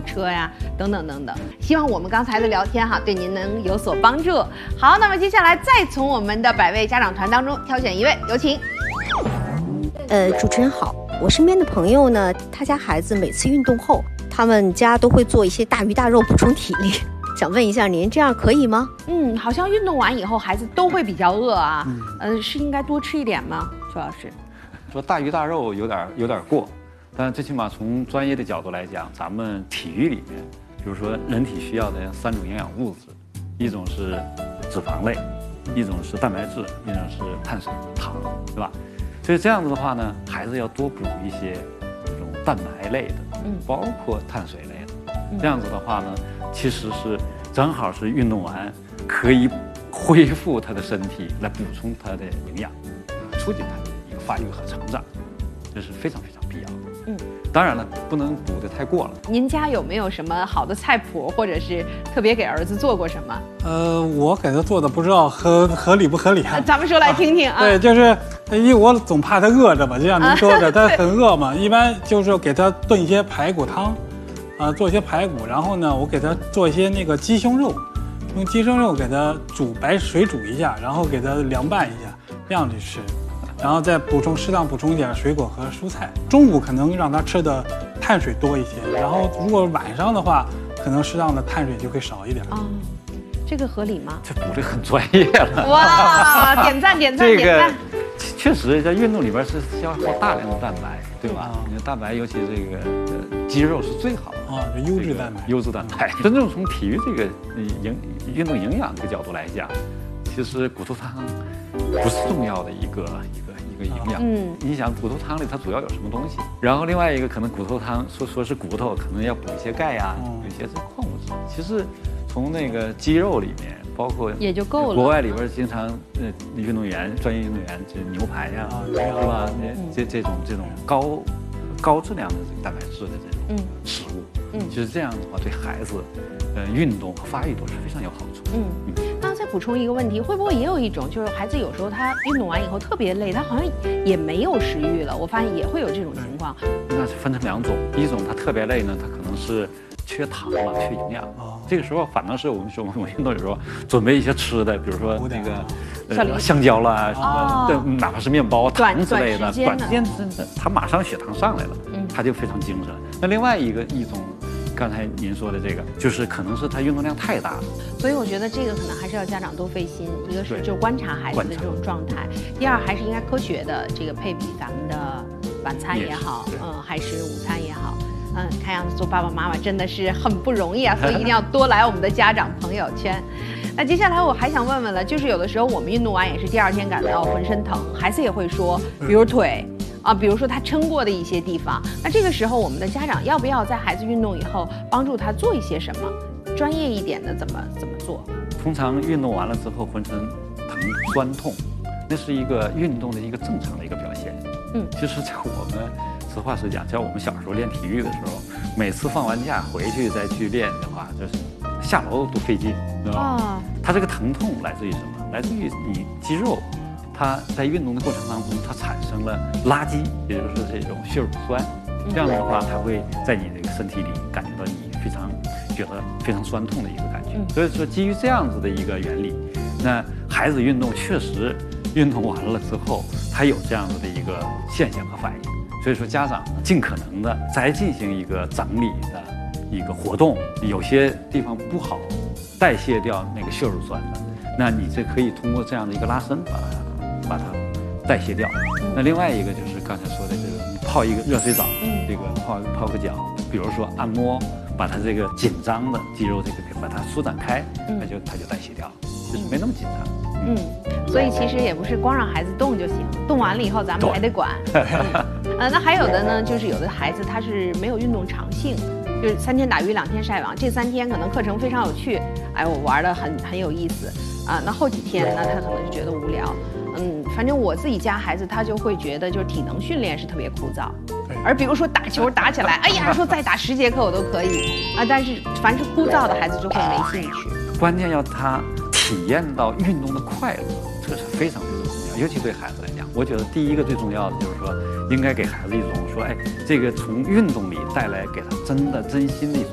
车呀，等等等等。希望我们刚才的聊天对您能有所帮助。好，那么接下来再从我们的100位家长团当中挑选一位，有请。 主持人好，我身边的朋友呢，他家孩子每次运动后，他们家都会做一些大鱼大肉补充体力。想问一下您，这样可以吗？ 好像运动完以后孩子都会比较饿啊，是应该多吃一点吗？周老师， 说大鱼大肉有点过，但最起码从专业的角度来讲，咱们体育里面，比如说人体需要的3种营养物质，一种是脂肪类，一种是蛋白质，一种是碳水糖，对吧？所以这样子的话呢，孩子要多补一些这种蛋白类的，包括碳水类的，这样子的话呢，其实是正好是运动完可以恢复他的身体，来补充他的营养，促进他的一个发育和成长，这是非常非常必要的。当然了，不能补得太过了。 您家有没有什么好的菜谱，或者是特别给儿子做过什么？ 我给他做的不知道合理不合理啊？ 咱们说来听听啊。 对，就是因为我总怕他饿着嘛，就像您说的，他很饿嘛。一般就是给他炖一些排骨汤，做一些排骨，然后呢，我给他做一些那个鸡胸肉，用鸡胸肉给他白水煮一下，然后给他凉拌一下，这样去吃。然后再适当补充一点水果和蔬菜。中午可能让他吃的碳水多一些，然后如果晚上的话，可能适当的碳水就会少一点。 这个合理吗？ 这补的很专业了。 哇，点赞点赞点赞！ 确实在运动里边是消耗大量的蛋白，对吧？你蛋白尤其这个肌肉是最好的这优质蛋白。 优质蛋白。真正从体育这个运动营养这个角度来讲，其实骨头汤不是重要的一个营养。你想骨头汤里它主要有什么东西？然后另外一个可能骨头汤说是骨头，可能要补一些钙呀，有一些这矿物质。其实从那个肌肉里面，包括也就够了。 国外里边经常运动员专业运动员这牛排呀，是吧？这种高质量的这个蛋白质的这种食物，其实这样的话对孩子运动和发育都是非常有好处。 那再补充一个问题，会不会也有一种，就是孩子有时候他运动完以后特别累，他好像也没有食欲了？我发现也会有这种情况。 那是分成2种，一种他特别累呢，他可能是缺糖了，缺营养。这个时候反倒是我们运动有时候准备一些吃的，比如说那个香蕉啦什么，哪怕是面包、糖之类的，短时间他马上血糖上来了，他就非常精神。那另外一种。刚才您说的这个，就是可能是他运动量太大了， 所以我觉得这个可能还是要家长多费心。一个是就观察孩子的这种状态，第二还是应该科学的这个配比咱们的晚餐也好，还是午餐也好，看样子做爸爸妈妈真的是很不容易啊，所以一定要多来我们的家长朋友圈。那接下来我还想问问了，就是有的时候我们运动完也是第2天感到浑身疼，孩子也会说，比如腿。比如说他撑过的一些地方，那这个时候我们的家长要不要在孩子运动以后帮助他做一些什么？专业一点的怎么做？ 通常运动完了之后浑身疼酸痛，那是一个运动的一个正常的一个表现。其实在我们实话实讲，像我们小时候练体育的时候，每次放完假回去再去练的话，就是下楼都费劲，对吧？它这个疼痛来自于什么？来自于你肌肉。它在运动的过程当中，它产生了垃圾，也就是这种血乳酸，这样的话，它会在你这个身体里感觉到你觉得非常酸痛的一个感觉。所以说，基于这样子的一个原理，那孩子运动确实运动完了之后，他有这样子的一个现象和反应。所以说，家长尽可能的再进行一个整理的一个活动，有些地方不好代谢掉那个血乳酸的，那你这可以通过这样的一个拉伸把它代谢掉。那另外一个就是刚才说的这个，你泡一个热水澡，这个泡个脚，比如说按摩，把它这个紧张的肌肉这个把它舒展开，它就代谢掉了，就是没那么紧张。 所以其实也不是光让孩子动就行，动完了以后咱们还得管。那还有的呢，就是有的孩子他是没有运动长性，就是3天打鱼2天晒网，这3天可能课程非常有趣，我玩得很有意思那后几天呢，他可能就觉得无聊。反正我自己家孩子他就会觉得就是体能训练是特别枯燥，而比如说打球打起来，哎呀，说再打10节课我都可以但是凡是枯燥的孩子就会没兴趣。 关键要他体验到运动的快乐，这是非常非常重要，尤其对孩子来讲，我觉得第一个最重要的就是说，应该给孩子一种说，这个从运动里带来给他真心的一种